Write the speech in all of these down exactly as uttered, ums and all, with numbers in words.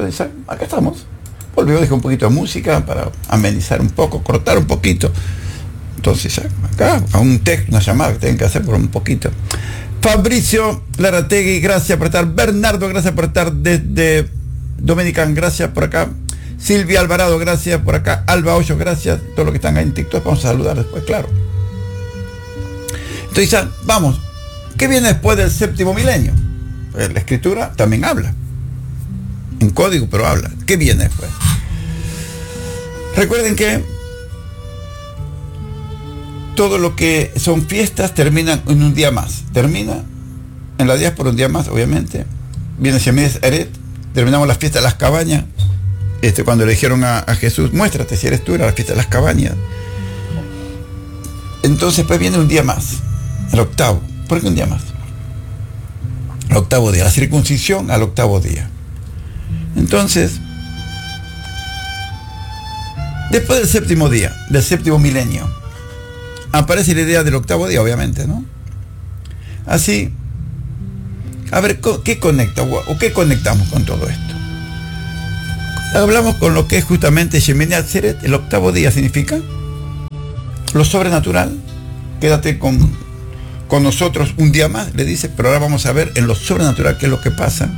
Entonces, acá estamos. Volvió, dejó un poquito de música para amenizar un poco, cortar un poquito. Entonces, acá, a un tech, una llamada que tienen que hacer por un poquito. Fabricio Larategui, gracias por estar. Bernardo, gracias por estar desde Dominican, gracias por acá. Silvia Alvarado, gracias por acá. Alba Hoyo, gracias. Todos los que están ahí en TikTok, vamos a saludar después, claro. Entonces, ya, vamos. ¿Qué viene después del séptimo milenio? Pues la escritura también habla. En código, pero habla. ¿Qué viene después? Recuerden que todo lo que son fiestas terminan en un día más. Termina en la diáspora un día más, obviamente. Viene Shemitah Eret. Terminamos la fiesta de las cabañas. Este, cuando le dijeron a, a Jesús, muéstrate si eres tú, era la fiesta de las cabañas. Entonces pues viene un día más, el octavo. ¿Por qué un día más? El octavo día, la circuncisión al octavo día. Entonces, después del séptimo día, del séptimo milenio, aparece la idea del octavo día, obviamente, ¿no? Así, a ver, ¿qué conecta o qué conectamos con todo esto? Hablamos con lo que es justamente Shemitah Atzeret, el octavo día significa lo sobrenatural. Quédate con, con nosotros un día más, le dice, pero ahora vamos a ver en lo sobrenatural qué es lo que pasa.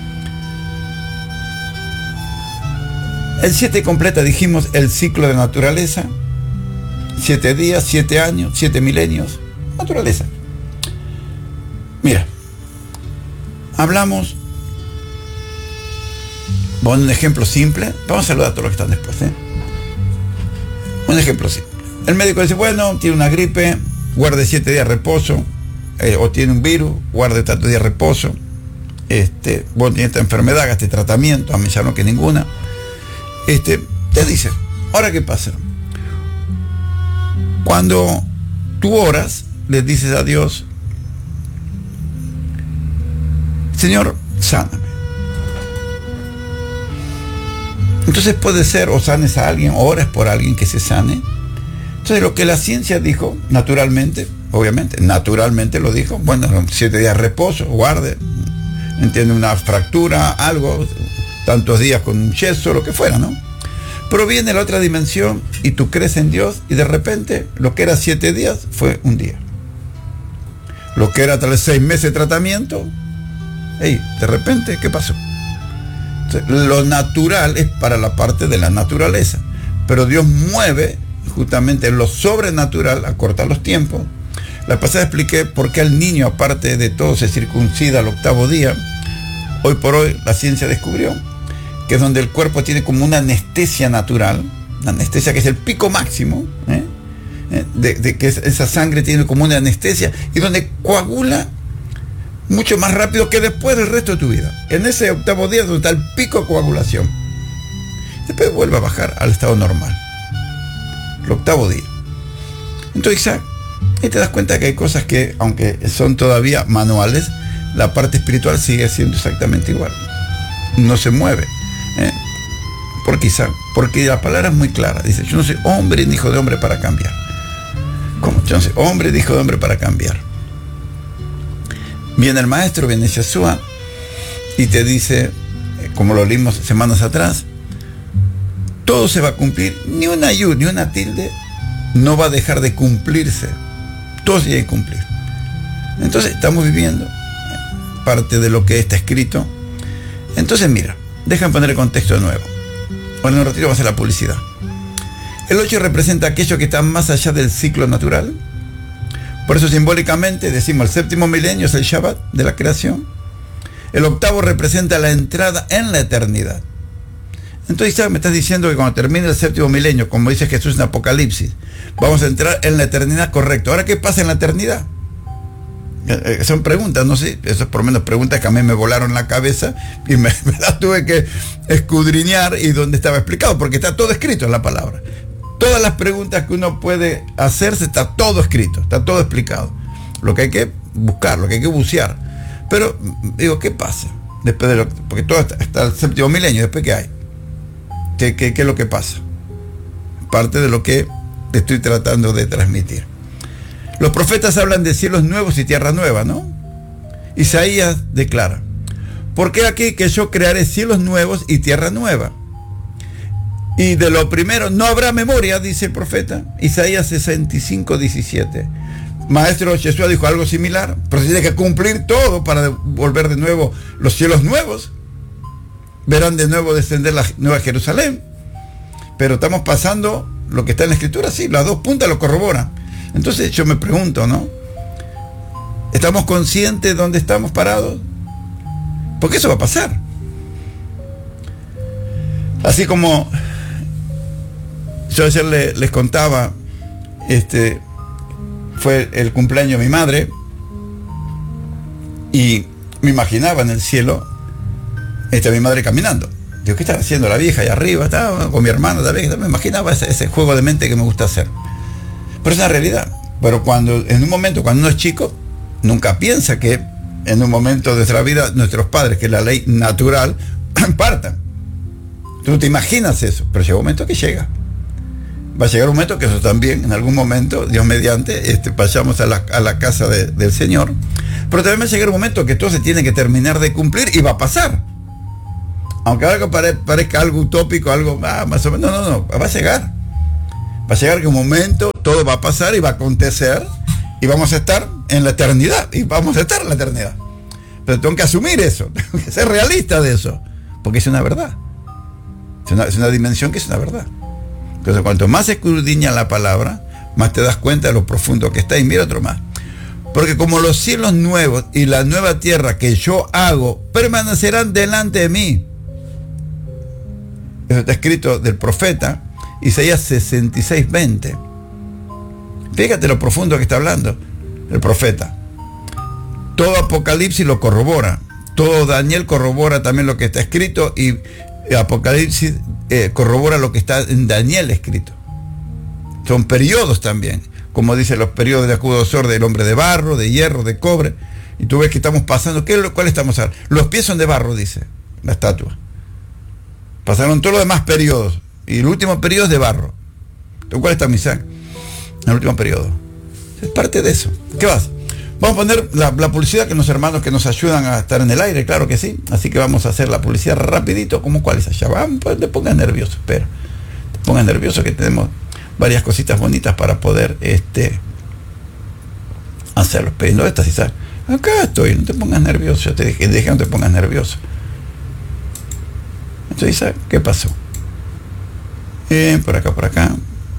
El siete completa, dijimos, el ciclo de naturaleza. Siete días, siete años, siete milenios. Naturaleza. Mira, hablamos. Bueno, un ejemplo simple. Vamos a saludar a todos los que están después, ¿eh? Un ejemplo simple. El médico dice, bueno, tiene una gripe, guarde siete días de reposo. Eh, o tiene un virus, guarde tantos días de reposo. Este, bueno, tiene esta enfermedad, haga este tratamiento. A mí ya no que ninguna. Este, te dice, ¿ahora qué pasa? Cuando tú oras, le dices a Dios, Señor, sáname. Entonces puede ser, o sanes a alguien, o ores por alguien que se sane. Entonces lo que la ciencia dijo, naturalmente, obviamente, naturalmente lo dijo, bueno, siete días de reposo, guarde, entiende, una fractura, algo, tantos días con un yeso, lo que fuera, ¿no? Pero viene la otra dimensión y tú crees en Dios y de repente lo que era siete días fue un día. Lo que era tal vez seis meses de tratamiento, hey, de repente, ¿qué pasó? Lo natural es para la parte de la naturaleza, pero Dios mueve justamente lo sobrenatural a cortar los tiempos. La pasada expliqué por qué el niño, aparte de todo, se circuncida al octavo día. Hoy por hoy la ciencia descubrió que es donde el cuerpo tiene como una anestesia natural, una anestesia que es el pico máximo, ¿eh? de, de que esa sangre tiene como una anestesia y donde coagula mucho más rápido que después del resto de tu vida. En ese octavo día donde está el pico de coagulación. Después vuelve a bajar al estado normal. El octavo día. Entonces, ahí te das cuenta que hay cosas que, aunque son todavía manuales, la parte espiritual sigue siendo exactamente igual. No se mueve. ¿eh? ¿Por qué? Porque la palabra es muy clara. Dice, yo no soy hombre ni hijo de hombre para cambiar. ¿Cómo? Yo no soy hombre ni hijo de hombre para cambiar. Viene el maestro, viene Yeshua y te dice, como lo leímos semanas atrás, todo se va a cumplir, ni una yud, ni una tilde no va a dejar de cumplirse, todo se tiene que cumplir. Entonces estamos viviendo parte de lo que está escrito. Entonces mira, déjame poner el contexto de nuevo. Bueno, en un ratito vamos a hacer la publicidad. El ocho representa aquello que está más allá del ciclo natural. Por eso simbólicamente decimos el séptimo milenio es el Shabbat de la creación. El octavo representa la entrada en la eternidad. Entonces, ¿sabes? Me estás diciendo que cuando termine el séptimo milenio, como dice Jesús en Apocalipsis, vamos a entrar en la eternidad, correcto. ¿Ahora qué pasa en la eternidad? Eh, eh, son preguntas, no sé, esas por lo menos preguntas que a mí me volaron la cabeza y me, me las tuve que escudriñar y donde estaba explicado, porque está todo escrito en la palabra. Todas las preguntas que uno puede hacerse, está todo escrito, está todo explicado. Lo que hay que buscar, lo que hay que bucear. Pero, digo, ¿qué pasa? Después de lo, porque todo está, está el séptimo milenio, ¿después qué hay? ¿Qué, qué, ¿Qué es lo que pasa? Parte de lo que te estoy tratando de transmitir. Los profetas hablan de cielos nuevos y tierra nueva, ¿no? Isaías declara, porque aquí que yo crearé cielos nuevos y tierra nueva. Y de lo primero no habrá memoria, dice el profeta, Isaías sesenta y cinco, diecisiete. Maestro Jesús dijo algo similar, pero se tiene que cumplir todo para volver de nuevo los cielos nuevos. Verán de nuevo descender la nueva Jerusalén. Pero estamos pasando lo que está en la Escritura, sí, las dos puntas lo corroboran. Entonces yo me pregunto, ¿no? ¿Estamos conscientes de dónde estamos parados? Porque eso va a pasar. Así como yo ayer le, les contaba, este, fue el cumpleaños de mi madre, y me imaginaba en el cielo, este, mi madre caminando. Digo, ¿qué estaba haciendo la vieja allá arriba? Estaba con mi hermano también, me imaginaba ese, ese juego de mente que me gusta hacer. Pero es una realidad. Pero cuando, en un momento, cuando uno es chico, nunca piensa que en un momento de nuestra vida, nuestros padres, que es la ley natural, partan. Tú no te imaginas eso, pero llega un momento que llega. Va a llegar un momento que eso también, en algún momento, Dios mediante, este, vayamos a la, a la casa de, del Señor. Pero también va a llegar un momento que todo se tiene que terminar de cumplir y va a pasar. Aunque algo pare, parezca algo utópico, algo ah, más o menos, no, no, no, va a llegar. Va a llegar que un momento todo va a pasar y va a acontecer y vamos a estar en la eternidad, y vamos a estar en la eternidad. Pero tengo que asumir eso, tengo que ser realista de eso, porque es una verdad. Es una, es una dimensión que es una verdad. Entonces, cuanto más escudriñas la palabra, más te das cuenta de lo profundo que está. Y mira otro más. Porque como los cielos nuevos y la nueva tierra que yo hago permanecerán delante de mí. Eso está escrito del profeta Isaías sesenta y seis, veinte. Fíjate lo profundo que está hablando el profeta. Todo Apocalipsis lo corrobora. Todo Daniel corrobora también lo que está escrito, y Apocalipsis eh, corrobora lo que está en Daniel escrito. Son periodos también, como dicen los periodos de Nabucodonosor, del hombre de barro, de hierro, de cobre. Y tú ves que estamos pasando, ¿qué es lo cual estamos hablando? Los pies son de barro, dice la estatua. Pasaron todos los demás periodos, y el último periodo es de barro. ¿Cuál está Misac? El último periodo. Es parte de eso. ¿Qué vas? Vamos a poner la, la publicidad, que los hermanos que nos ayudan a estar en el aire, claro que sí. Así que vamos a hacer la publicidad rapidito. ¿Cómo cuál es allá? Vamos, pues te pongas nervioso, espera. Te pongas nervioso, que tenemos varias cositas bonitas para poder este hacerlo. Pero ¿dónde estás, Isaac? Acá estoy, no te pongas nervioso. Yo te dije, dije no te pongas nervioso. Entonces, Isaac, ¿qué pasó? Eh, por acá, por acá.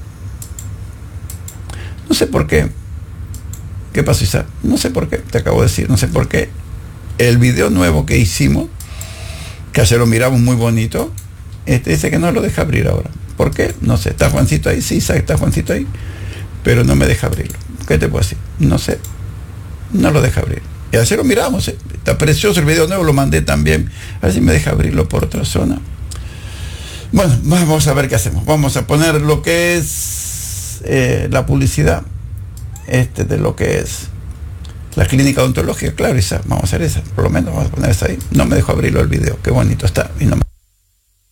No sé por qué. ¿Qué pasó, Isaac? No sé por qué, te acabo de decir, no sé por qué. El video nuevo que hicimos, que ayer lo miramos muy bonito, este dice que no lo deja abrir ahora. ¿Por qué? No sé. ¿Está Juancito ahí? Sí, Isaac, está Juancito ahí, pero no me deja abrirlo. ¿Qué te puedo decir? No sé. No lo deja abrir. Y ayer lo miramos, ¿eh? Está precioso el video nuevo, lo mandé también. A ver si me deja abrirlo por otra zona. Bueno, vamos a ver qué hacemos. Vamos a poner lo que es eh, la publicidad este de lo que es la clínica odontológica. Claro, esa, vamos a hacer esa, por lo menos vamos a poner esa ahí. No me dejó abrirlo el video, qué bonito está. Y no me